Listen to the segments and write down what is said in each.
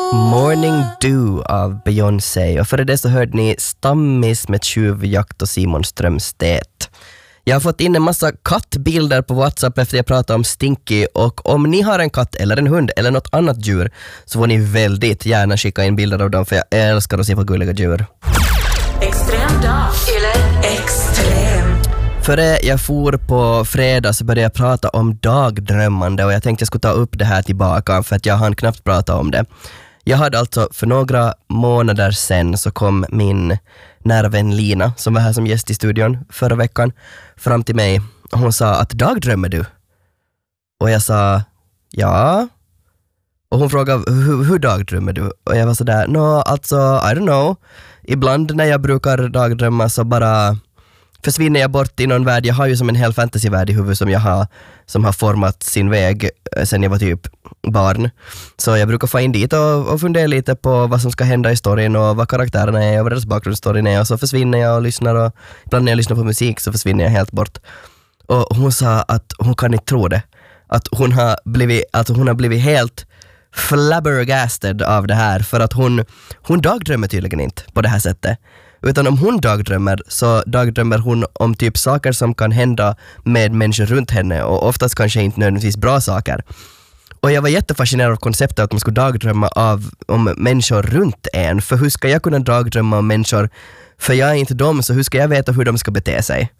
Morning Dew av Beyoncé. Och före det så hörde ni Stammis med Tjuvjakt och Simon Strömstedt. Jag har fått in en massa kattbilder på WhatsApp efter jag pratade om Stinky, och om ni har en katt eller en hund eller något annat djur så får ni väldigt gärna skicka in bilder av dem, för jag älskar att se på gulliga djur. Extrem dag eller extrem. Före jag for på fredag så började jag prata om dagdrömmande, och jag tänkte jag skulle ta upp det här tillbaka för att jag hann knappt prata om det. Jag hade alltså för några månader sedan så kom min nära vän Lina, som var här som gäst i studion förra veckan, fram till mig. Hon sa att dagdrömmer du? Och jag sa ja. Och hon frågade hur dagdrömmer du? Och jag var sådär, alltså I don't know. Ibland när jag brukar dagdrömma så bara försvinner jag bort i någon värld. Jag har ju som en hel fantasyvärld i huvudet som har format sin väg sen jag var typ barn. Så jag brukar få in dit och fundera lite på vad som ska hända i storyn och vad karaktärerna är och vad deras bakgrundsstoryn är, och så försvinner jag och lyssnar, och ibland när jag lyssnar på musik så försvinner jag helt bort. Och hon sa att hon kan inte tro det. Att hon har blivit helt flabbergasted av det här, för att hon dagdrömmer tydligen inte på det här sättet. Utan om hon dagdrömmer så dagdrömmer hon om typ saker som kan hända med människor runt henne, och oftast kanske inte nödvändigtvis bra saker. Och jag var jättefascinerad av konceptet att man skulle dagdrömma om människor runt en. För hur ska jag kunna dagdrömma om människor? För jag är inte dem, så hur ska jag veta hur de ska bete sig?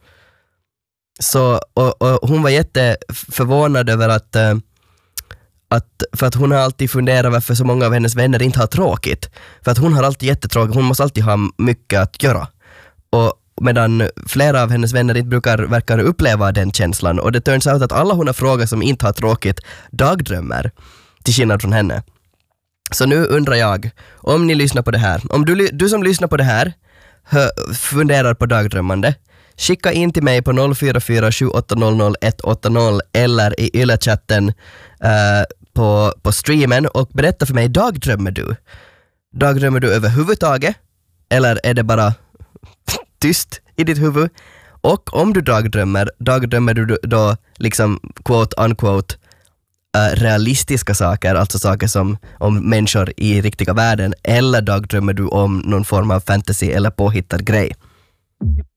Så, och hon var jätteförvånad över att för att hon har alltid funderat varför så många av hennes vänner inte har tråkigt. För att hon har alltid jättetråkigt, hon måste alltid ha mycket att göra. Och medan flera av hennes vänner inte verkar uppleva den känslan. Och det turns out att alla hon har frågat som inte har tråkigt dagdrömmer, till skillnad från henne. Så nu undrar jag, om ni lyssnar på det här, om du som lyssnar på det här funderar på dagdrömmande, skicka in till mig på 044 780 180 eller i YLE-chatten på streamen och berätta för mig, dagdrömmer du? Dagdrömmer du överhuvudtaget? Eller är det bara tyst i ditt huvud? Och om du dagdrömmer du då liksom quote unquote realistiska saker, alltså saker som om människor i riktiga världen, eller dagdrömmer du om någon form av fantasy eller påhittad grej?